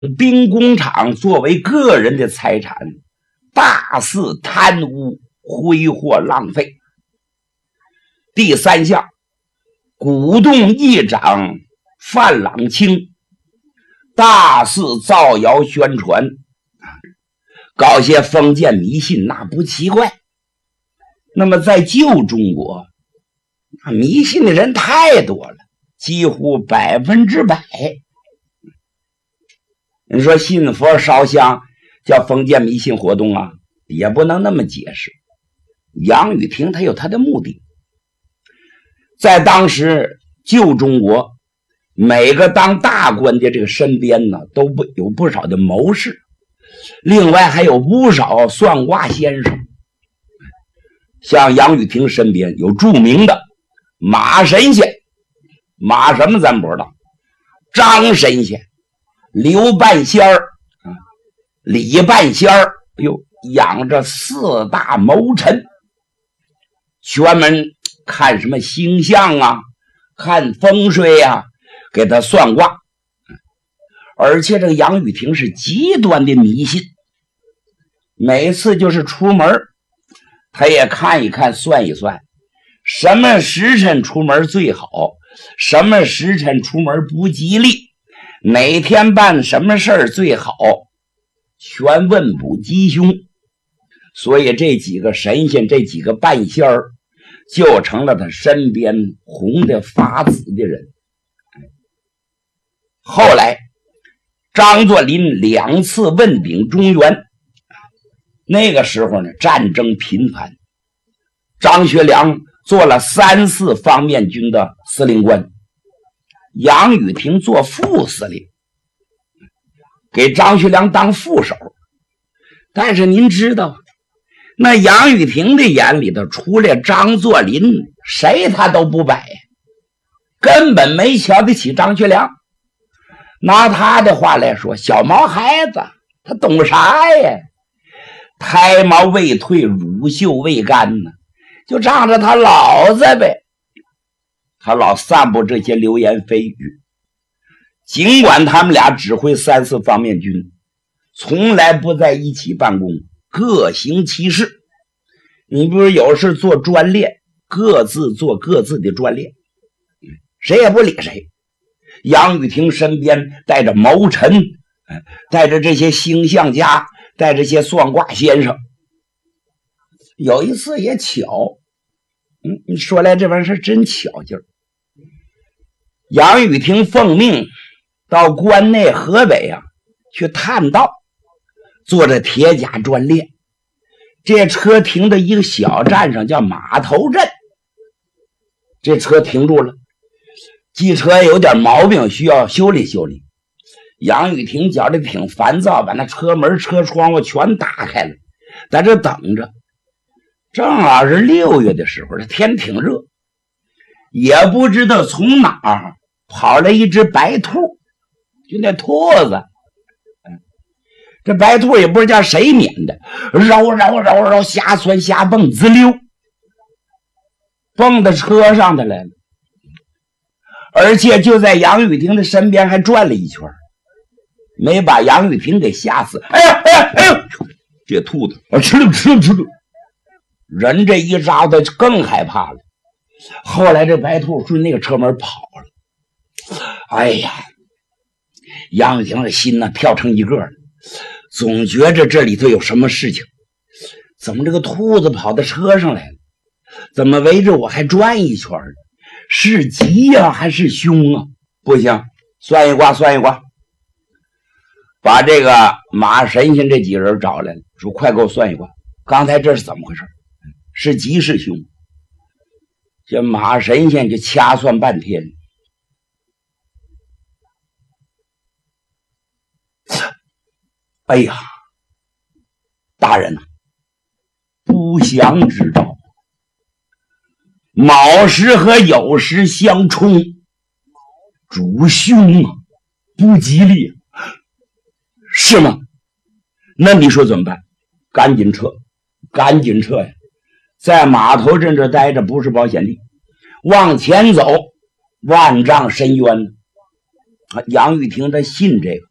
兵工厂作为个人的财产，大肆贪污挥霍浪费。第3项，鼓动议长范朗清大肆造谣宣传，搞些封建迷信，那不奇怪。那么在旧中国，迷信的人太多了，几乎100%。你说信佛烧香叫封建迷信活动啊，也不能那么解释。杨雨婷他有他的目的。在当时旧中国，每个当大官的这个身边呢，都有不少的谋士，另外还有不少算卦先生。像杨雨婷身边有著名的马神仙，马什么咱不知道，张神仙，刘半仙儿，李半仙儿，养着4大谋臣，专门看什么星象啊，看风水啊，给他算卦。而且这个杨雨婷是极端的迷信，每次就是出门他也看一看算一算，什么时辰出门最好，什么时辰出门不吉利，哪天办什么事儿最好，全问卜吉凶。所以这几个神仙，这几个半仙儿，就成了他身边红的发紫的人。后来张作霖2次问鼎中原，那个时候呢，战争频繁，张学良做了3、4方面军的司令官，杨雨婷做副司令，给张学良当副手。但是您知道，那杨雨婷的眼里头，除了张作霖，谁他都不摆，根本没瞧得起张学良。拿他的话来说，小毛孩子，他懂啥呀？胎毛未退，乳臭未干呢，就仗着他老子呗。他老散布这些流言蜚语。尽管他们俩指挥3、4方面军，从来不在一起办公，各行其事。你比如有事做专列，各自做各自的专列，谁也不理谁。杨雨婷身边带着谋臣，带着这些星象家，带着这些算卦先生。有一次也巧，你说来这玩意儿是真巧劲儿。杨雨婷奉命到关内河北啊去探道，坐着铁甲专列，这车停到一个小站上，叫码头镇。这车停住了，机车有点毛病，需要修理修理。杨雨婷觉得挺烦躁，把那车门车窗户全打开了，在这等着。正好是6月的时候，这天挺热，也不知道从哪儿跑来一只白兔，就那兔子。这白兔也不知道叫谁撵的，绕瞎窜瞎蹦，滋溜蹦到车上的来了。而且就在杨雨婷的身边还转了一圈，没把杨雨婷给吓死。哎呦，这兔子吃了，人这一招他更害怕了。后来这白兔顺那个车门跑了。哎呀，杨雨婷的心呢跳成一个了，总觉着这里头有什么事情。怎么这个兔子跑到车上来了？怎么围着我还转一圈？是吉呀还是凶啊？不行，算一卦，把这个马神仙这几人找来了，说快给我算一卦，刚才这是怎么回事？是吉是凶？这马神仙就掐算半天。哎呀，大人啊，不祥之兆，卯时和酉时相冲，主凶啊，不吉利，是吗？那你说怎么办？赶紧撤呀！在码头镇这待着不是保险地，往前走万丈深渊。杨雨婷他信这个，